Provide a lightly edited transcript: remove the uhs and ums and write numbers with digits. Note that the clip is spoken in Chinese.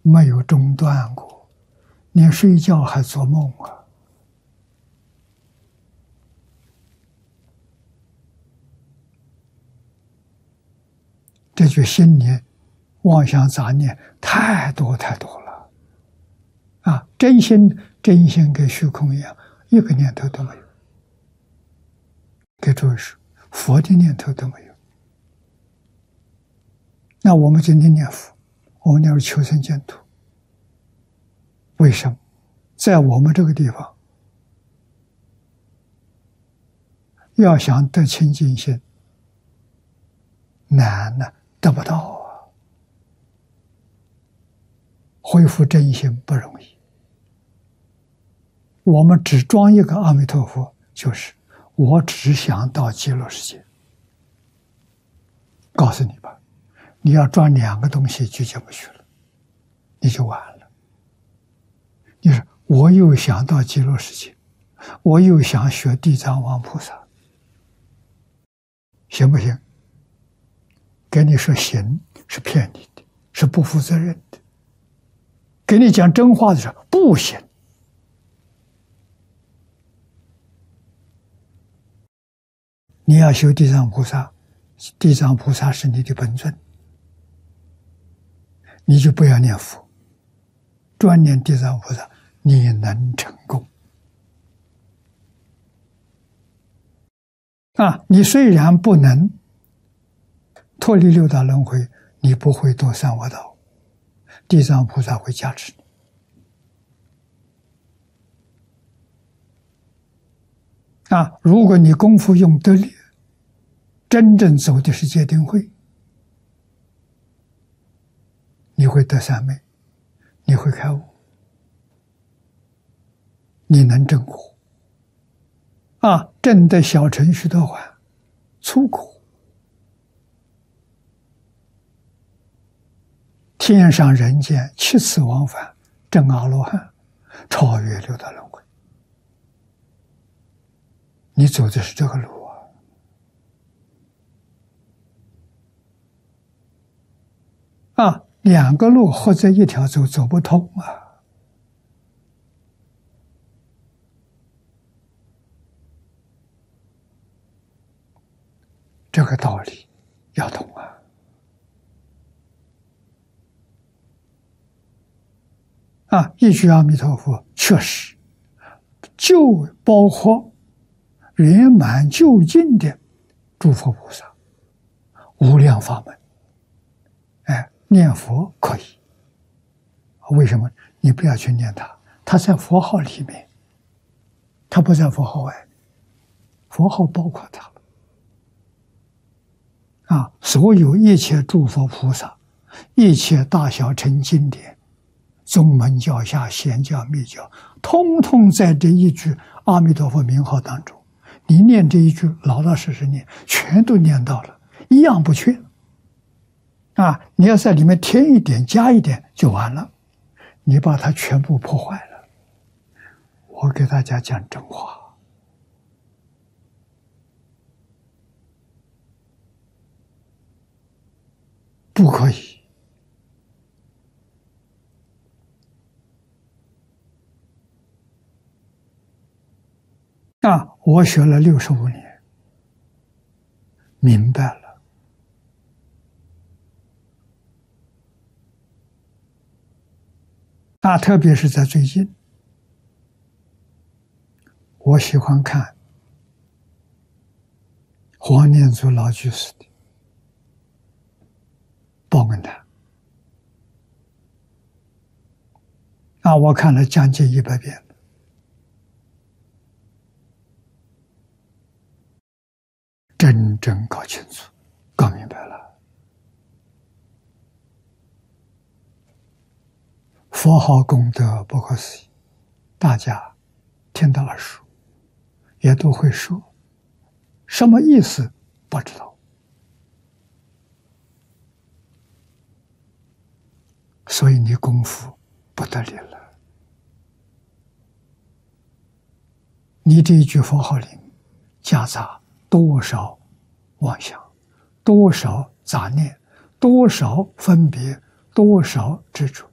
没有中断过，连睡觉还做梦啊！这就心里妄想杂念太多太多了啊！真心跟虚空一样，一个念头都没有。给诸位说，佛的念头都没有。那我们今天念佛，我们要是求生净土，为什么？在我们这个地方，要想得清净心，难呐，得不到啊！恢复真心不容易。我们只装一个阿弥陀佛，就是我只想到极乐世界。告诉你吧，你要装两个东西就进不去了，你就完了。你说我又想到极乐世界，我又想学地藏王菩萨，行不行？给你说行是骗你的，是不负责任的。给你讲真话的时候不行。你要修地藏菩萨，地藏菩萨是你的本尊，你就不要念佛，专念地藏菩萨，你能成功。啊，你虽然不能脱离六道轮回，你不会堕三恶道，地藏菩萨会加持你。啊，如果你功夫用得力，真正走的是戒定慧，你会得三昧，你会开悟，你能证果。啊，证得小乘须陀洹，粗果，天上人间七次往返，证阿罗汉，超越六道轮回。你走的是这个路啊！两个路合在一条走，走不通啊！这个道理要懂啊！啊，一句阿弥陀佛，确实就包括圆满究竟的诸佛菩萨，无量法门。哎，念佛可以，为什么？你不要去念它，它在佛号里面，它不在佛号外，佛号包括它了。啊，所有一切诸佛菩萨，一切大小乘经典，宗门教下显教密教，通通在这一句阿弥陀佛名号当中。你念这一句，老老实实念，全都念到了，一样不缺。啊，你要在里面添一点加一点就完了，你把它全部破坏了。我给大家讲真话，不可以。啊，我学了65年，明白了。啊，特别是在最近，我喜欢看黄念祖老居士的报恩坛。啊，我看了将近100遍了，真正搞清楚、搞明白了。佛号功德不可思议，大家听到耳熟，也都会说，什么意思不知道。所以你功夫不得力了。你这一句佛号里夹杂多少妄想，多少杂念，多少分别，多少执着。